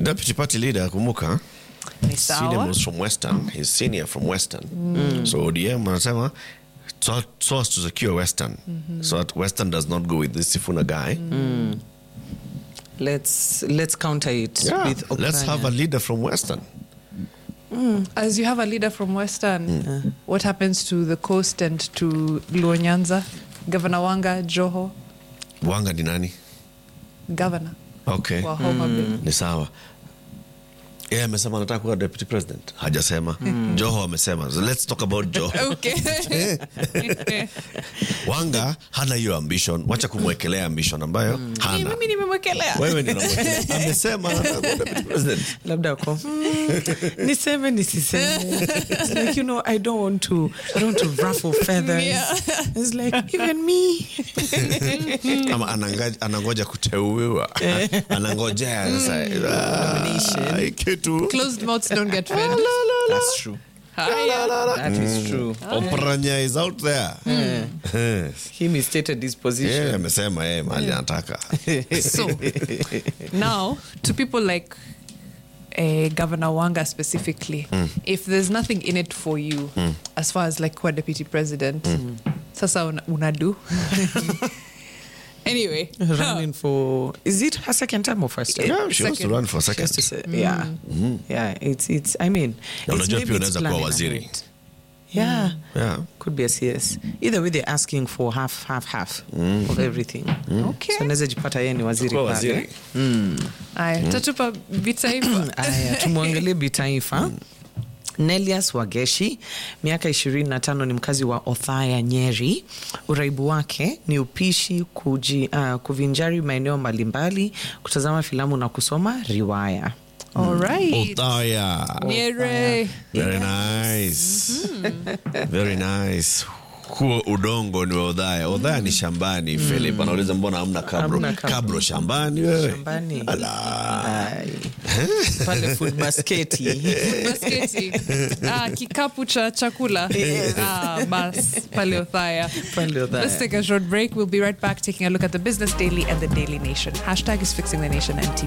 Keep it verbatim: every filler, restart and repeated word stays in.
Deputy party leader kumbuka Senior was from Western. He's senior from Western. Mm. So O D M anasema so, so as to secure Western. Mm-hmm. So that Western does not go with this Sifuna guy. Mm. Let's let's counter it yeah. with Opranya. Let's have a leader from Western. Mm. As you have a leader from Western, mm. what happens to the coast and to Luo Nyanza? Governor Wanga, Joho? Wanga ni nani? Governor. Okay. Wa Homa Bay. Mm. Ni sawa. Yeah, amesema anataka kuwa deputy president. Hajasema. Mm. Joho amesema. So let's talk about Joho. Okay. Wanga hana hiyo ambition. Wacha kumwekelea ambition ambayo mm. hana. Mimi nimemwekelea. Wewe ndio unamwekelea. Amesema anataka kuwa deputy president. Labda kwa. Niseme nisiseme. It's like, you know, I don't want to I don't want to ruffle feathers. Yeah. It's like even me. Ama anangoja anangoja kuteuliwa. Anangojea sasa. Nomination. Closed mouths don't get fed. That's true. That is true. Opranya is out there. Mm. Yes. He misstated his position. Yeah, amesema yeye mali anataka. So now to people like uh, Governor Wanga specifically, mm. if there's nothing in it for you mm. as far as like kwa deputy president, mm. sasa una, unadu. Anyway, running for is it her second time or first time? Yeah, she wants to run for second. Say, mm. Yeah, mm-hmm. yeah. It's it's. I mean, it's maybe it's planning waziri. Yeah, yeah. Could be a C S. Either way, they're asking for half, half, half mm. of everything. Mm. Okay. So naweza jipata yeye ni waziri pale. Mm. Aya, mm. tatupa bitaifa. Aya, tumwangalie bitaifa. Nelias Wageshi, miaka ishirini na tano, ni mkazi wa Othaya, Nyeri. Uraibu wake ni upishi, kuji, uh, kuvinjari maeneo mbalimbali, kutazama filamu na kusoma riwaya. All right. Othaya. Nyeri. Very nice. Mm-hmm. Very nice. Huo udongo ni Othaya. Othaya ni shambani. Mm. Philip anauliza mbona hamna kabro? kabro. Kabro shambani wewe. Shambani. Ala. Pale food basketi. Food basketi. Ah, kikapu cha chakula. Ah, bas. Pale Othaya. Pale Othaya. Let's take a short break. We'll be right back taking a look at the Business Daily and the Daily Nation. Hashtag is Fixing the Nation N T V.